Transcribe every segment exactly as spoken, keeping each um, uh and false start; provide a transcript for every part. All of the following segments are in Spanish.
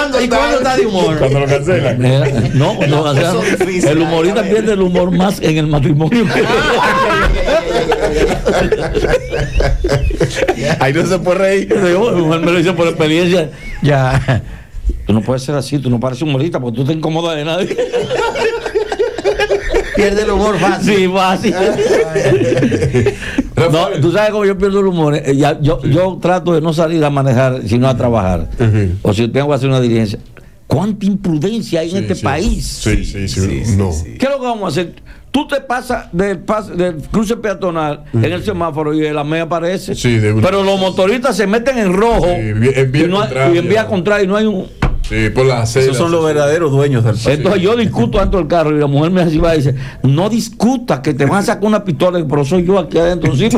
cuándo está de humor? Cuando lo cancelan. Eh, no, cuando lo cancelan. El humorista pierde el humor más en el matrimonio. Ahí no se puede reír. Yo, mi mujer me lo dice por experiencia. Ya. Tú no puedes ser así, tú no pareces humorista porque tú te incomodas de nadie. Pierde el humor fácil. Sí, fácil. No, tú sabes cómo yo pierdo el humor. Eh, ya, yo, sí. yo trato de no salir a manejar, sino a trabajar. Uh-huh. O si tengo que hacer una diligencia. ¿Cuánta imprudencia hay sí, en este sí. país? Sí, sí, sí. sí, sí no. sí. ¿Qué es lo que vamos a hacer? Tú te pasas del, pas, del cruce peatonal uh-huh. en el semáforo y el AME aparece. Sí, de pero los motoristas se meten en rojo sí, en vía y, no hay, y en vía contraria y no hay un. Sí, por la acera. Esos son los verdaderos dueños del país. Entonces yo discuto dentro del carro y la mujer me así va y dice, no discuta que te van a sacar una pistola, pero soy yo aquí adentro. ¿Sí?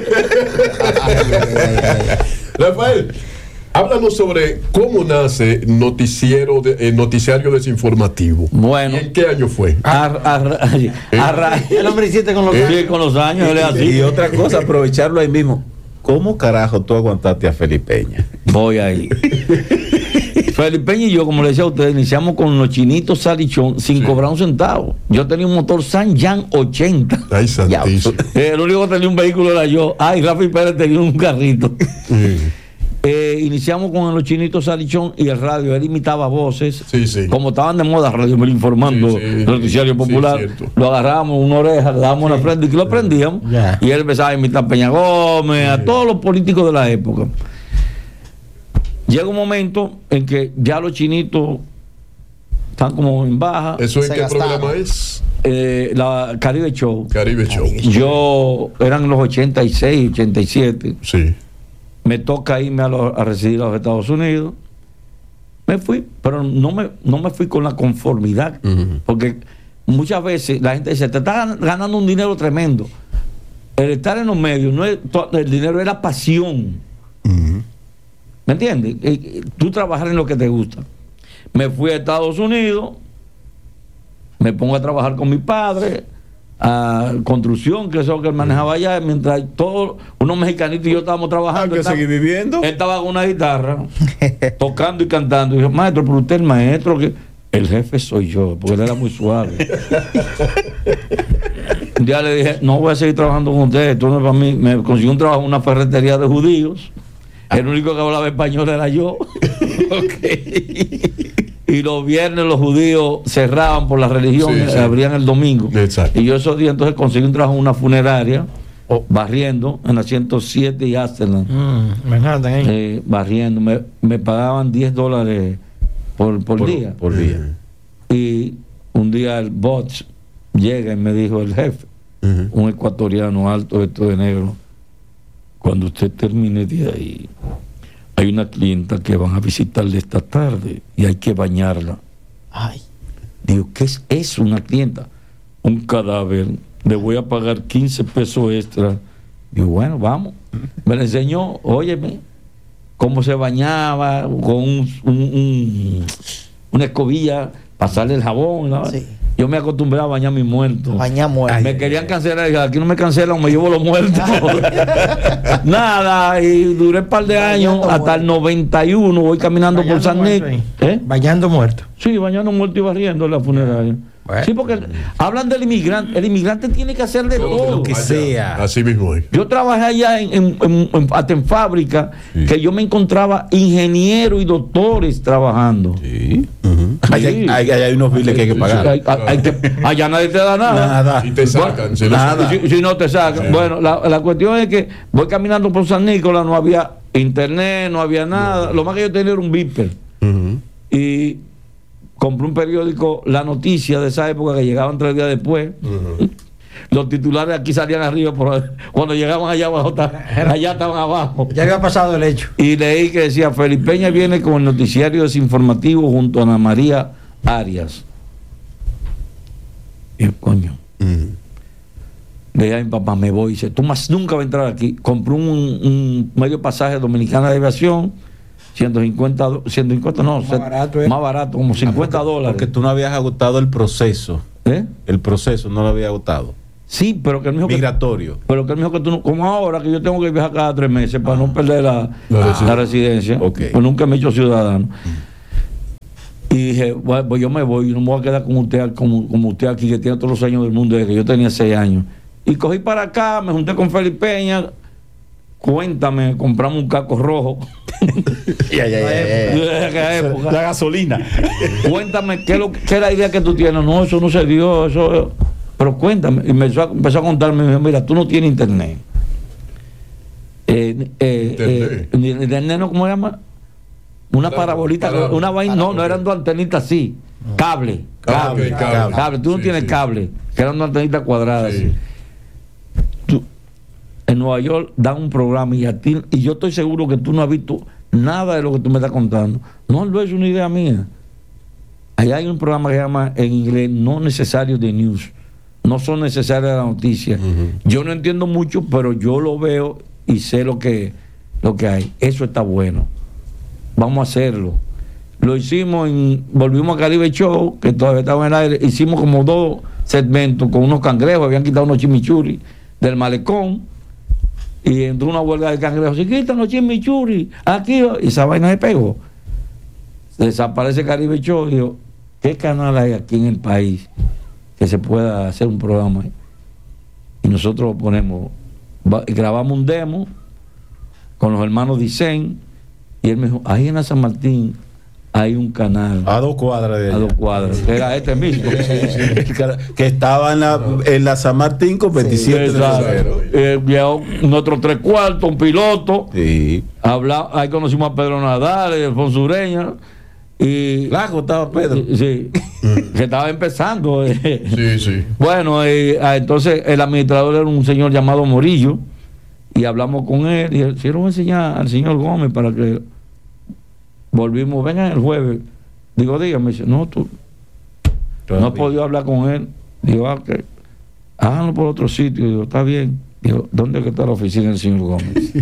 Rafael, háblanos sobre cómo nace noticiero de, eh, Noticiario Desinformativo. Bueno. ¿Y en qué año fue? A, a, a, a, el hombre hiciste con los eh, años. Sí, con los años. Y, él es así. Y otra cosa, aprovecharlo ahí mismo. ¿Cómo carajo tú aguantaste a Felipeña? Voy ahí. Felipeña y yo, como le decía a ustedes, iniciamos con los chinitos Salichón sin sí. cobrar un centavo. Yo tenía un motor Sanyan ochenta. Ay, santísimo. El único que tenía un vehículo era yo. Ay, Rafi Pérez tenía un carrito. Sí. Eh, iniciamos con los chinitos Salichón y el radio. Él imitaba voces. Sí, sí. Como estaban de moda, Radio Mil informando, sí, sí, Noticiario Popular. Sí, lo agarramos una oreja, le dábamos sí. una frente y que lo prendíamos. Yeah. Y él empezaba a imitar a Peña Gómez, sí. a todos los políticos de la época. Llega un momento en que ya los chinitos están como en baja. ¿Eso en qué programa es? Eh, la Caribe Show. Caribe Show. Yo, eran los ochenta y seis, ochenta y siete. Sí. Me toca irme a, los, a residir a los Estados Unidos. Me fui, pero no me, no me fui con la conformidad. Uh-huh. Porque muchas veces la gente dice, te estás ganando un dinero tremendo. El estar en los medios, no es, el dinero es la pasión. Uh-huh. ¿Me entiendes? Tú trabajar en lo que te gusta. Me fui a Estados Unidos, me pongo a trabajar con mi padre, a construcción, que es lo que él manejaba allá, mientras todos unos mexicanitos y yo estábamos trabajando. ¿Hay que seguir viviendo? Él estaba con una guitarra, tocando y cantando. Y dije, maestro, pero usted es el maestro, que el jefe soy yo, porque él era muy suave. Ya le dije, no voy a seguir trabajando con usted, esto no es para mí. Me consiguió un trabajo en una ferretería de judíos. El único que hablaba español era yo. Okay. Y los viernes los judíos cerraban por la religión, sí, sí. abrían el domingo. Exacto. Y yo esos días entonces conseguí un trabajo en una funeraria, oh. barriendo, en la ciento siete y Asterland. Mm, Manhattan, ¿eh? Eh, barriendo. Me, me pagaban diez dólares por, por, por día. Por día. Y un día el boss llega y me dijo el jefe, uh-huh. un ecuatoriano alto, esto de negro, cuando usted termine de ahí, hay una clienta que van a visitarle esta tarde y hay que bañarla. Ay. Digo, ¿qué es eso, una clienta? Un cadáver, le voy a pagar quince pesos extra. Digo, bueno, vamos. Me le enseñó, óyeme, cómo se bañaba, con un, un, un, una escobilla, pasarle el jabón, ¿no? Sí. Yo me acostumbraba a bañar mis muertos. Bañar muertos. Me querían cancelar. Aquí no me cancelan, me llevo los muertos. Nada, y duré un par de años, bañando hasta muerto. El noventa y uno, voy caminando bañando por San Nick. ¿Eh? Bañando muertos. Sí, bañando muertos y barriendo en la funeraria. Bueno. Sí, porque hablan del inmigrante. El inmigrante tiene que hacer de todo. todo lo que allá, sea. Así mismo es. Yo trabajé allá en, en, en, en, hasta en fábrica, sí. que yo me encontraba ingenieros y doctores trabajando. Sí. Uh-huh. Sí. Allá, allá, allá hay unos biles que hay que pagar. Hay, hay, hay que, allá nadie te da nada. Nada. Y te sacan. Bueno, si, nada. Si, si no te sacan. Sí. Bueno, la, la cuestión es que voy caminando por San Nicolás, no había internet, no había nada. No. Lo más que yo tenía era un Viper. Uh-huh. Y compré un periódico, La Noticia, de esa época, que llegaban tres días después. Uh-huh. Los titulares aquí salían arriba, pero cuando llegaban allá abajo, allá estaban abajo. Ya había pasado el hecho. Y leí que decía, Felipeña viene con el noticiario desinformativo junto a Ana María Arias. Y yo, coño. Uh-huh. Le dije a mi papá, me voy. Y dice, tú más nunca vas a entrar aquí. Compré un, un medio pasaje Dominicana de Aviación, ciento cincuenta, ciento cincuenta no, más, set, barato, ¿eh? más barato, como cincuenta porque, dólares. Porque tú no habías agotado el proceso. ¿Eh? El proceso no lo había agotado. Sí, pero que él me dijo migratorio. Que, pero que él me dijo que tú no, como ahora que yo tengo que viajar cada tres meses para ah. no perder la, la, ah. la residencia, okay. pues nunca me he hecho ciudadano. Y dije, bueno, pues yo me voy, no me voy a quedar como usted, como, como usted aquí, que tiene todos los años del mundo, desde que yo tenía seis años. Y cogí para acá, me junté con Félix Peña. Cuéntame, compramos un caco rojo. Ya, ya, ya, ya. ¿Qué época? La gasolina. Cuéntame, ¿qué es, lo, ¿qué es la idea que tú tienes? No, eso no se dio, eso. Pero cuéntame. Y me empezó a, empezó a contarme, me dijo, mira, tú no tienes internet. Eh, eh, Internet. Eh, internet, ¿no? ¿Cómo se llama? Una Para- parabolita, para- una vaina, no, no para- eran dos antenitas así. Cable, Cable, cable, cable. cable. Tú no Sí, tienes sí. cable, que eran dos antenitas cuadradas Sí. así. Tú- en Nueva York dan un programa y a ti, y yo estoy seguro que tú no has visto nada de lo que tú me estás contando. No, no es una idea mía. Allá hay un programa que se llama en inglés No Necesario de News. No son necesarias las noticias. Ujú. Yo no entiendo mucho, pero yo lo veo y sé lo que, lo que hay. Eso está bueno. Vamos a hacerlo. Lo hicimos, en, volvimos a Caribe Show, que todavía estaba en el aire. Hicimos como dos segmentos con unos cangrejos, habían quitado unos chimichurri del malecón. Y entró una huelga de cangrejos. Se quitan los chimichurri aquí. Y esa vaina se pegó. Desaparece Caribe Show. Y yo, ¿qué canal hay aquí en el país que se pueda hacer un programa? Y nosotros ponemos, va- grabamos un demo con los hermanos Dicen. Y él me dijo, ahí en la San Martín hay un canal A dos cuadras de a allá. dos cuadras, que era este mismo. Que estaba en la, en la San Martín con veintisiete de Exacto. febrero. Eh, llegó nosotros tres cuartos, un piloto. Sí. Habla, ahí conocimos a Pedro Nadal, a Alfonso Ureña. Y, Lago estaba Pedro. sí, que estaba empezando. eh. Sí, sí. Bueno, eh, ah, entonces el administrador era un señor llamado Morillo. Y hablamos con él. Y él, si yo le voy a enseñar al señor Gómez para que volvimos, vengan el jueves. Digo, dígame, dice, no, tú no he podido hablar con él. Digo, ah, que háganlo por otro sitio. Digo, está bien. Digo, ¿dónde es que está la oficina del señor Gómez?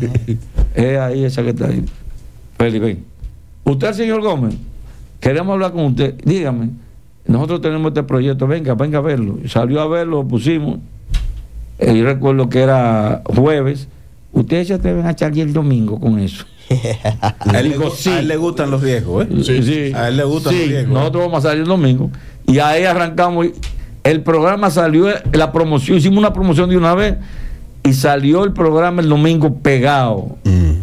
Es ahí, esa que está ahí. Feli, ven. Usted, el señor Gómez, queremos hablar con usted. Dígame, nosotros tenemos este proyecto, venga, venga a verlo. Y salió a verlo, lo pusimos. Eh, yo recuerdo que era jueves. Ustedes se atreven a echar el domingo con eso. A él, le, Digo, gu- sí. a él le gustan los riesgos, ¿eh? Sí. A él le gustan sí, los riesgos. nosotros vamos a salir el domingo. Y ahí arrancamos. El programa salió, la promoción, hicimos una promoción de una vez. Y salió el programa el domingo pegado.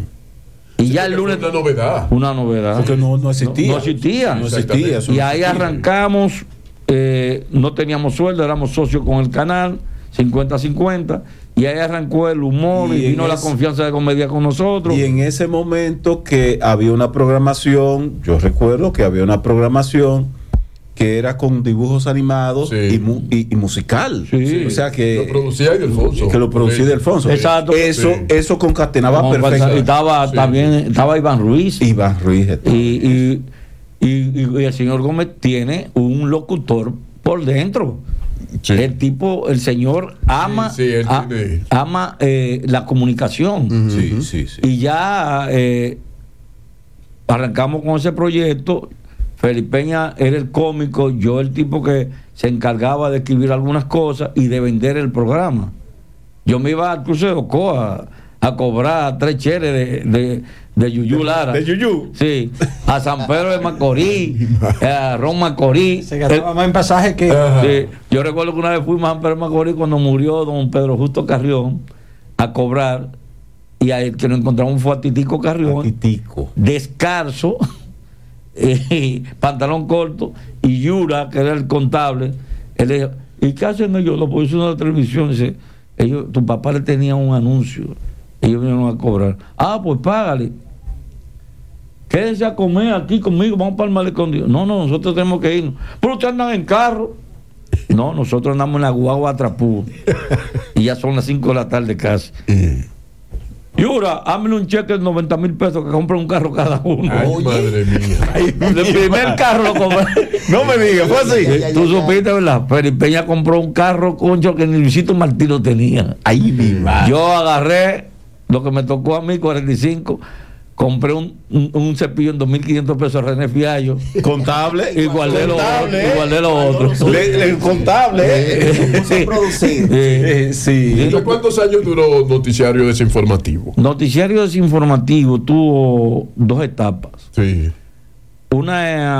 Mm. Y ya el Porque lunes. fue una novedad. Una novedad. Porque no, no existía. No, no existía. No existía. eso Y no ahí existía. arrancamos, eh, no teníamos sueldo, éramos socios con el canal, cincuenta cincuenta, y ahí arrancó el humor y, Y en vino la ese- confianza de comedia con nosotros. Y en ese momento que había una programación, yo recuerdo que había una programación que era con dibujos animados Sí. y, mu- y- y musical. Sí. O sea que Lo producía Ildefonso. que lo producía Ildefonso. Exacto. Eso, Sí. eso concatenaba Con- perfecto. y estaba Sí. también estaba Iván Ruiz. Iván Ruiz. y, y, y- y- y el señor Gómez tiene un locutor por dentro. Sí. El tipo, el señor ama, Sí, sí, él a- tiene- ama eh, la comunicación. Sí, sí, sí. Y ya eh, arrancamos con ese proyecto. Felipe Peña era el cómico, yo el tipo que se encargaba de escribir algunas cosas y de vender el programa. Yo me iba al cruce de Ocoa a, a cobrar tres cheles de, de, de Yuyú Lara. De Yuyú. Sí, a San Pedro de Macorís, a Ron Macorís. Se gastaba más en pasaje que. Ajá. Sí, yo recuerdo que una vez fuimos a San Pedro de Macorís cuando murió don Pedro Justo Carrión a cobrar, y a el que nos encontramos fue a Titico Carrión, Titico. descalzo, eh, pantalón corto, y Yura, que era el contable, él le dijo, ¿y qué hacen ellos? Los productores de la televisión. Dice, ellos, tu papá le tenía un anuncio, ellos vinieron a cobrar. Ah, pues págale. Quédense a comer aquí conmigo, vamos para el malecón. Digo, no, no, nosotros tenemos que irnos. Pero ustedes andan en carro. No, nosotros andamos en la guagua a Trapú. Y ya son las cinco de la tarde casi. Yura, hámele un cheque de noventa mil pesos que compre un carro cada uno. Ay, madre mía. El primer carro lo compré. No me digas, fue así. Ya, ya, Tú ya. supiste, ¿verdad? Felipe Peña compró un carro, concho, que ni Luisito Martí lo tenía. Ahí mi madre. Yo agarré lo que me tocó a mí, cuarenta y cinco, compré un, un, un cepillo en dos mil quinientos pesos a René Fiallo Contable. y guardé lo Contable, otro. ¿eh? Y guardé lo otro. Le- le- contable, ¿eh? Puso a producir. Sí. Eh, sí. ¿De cuántos años duró Noticiario Desinformativo? Noticiario Desinformativo tuvo dos etapas. Sí. Una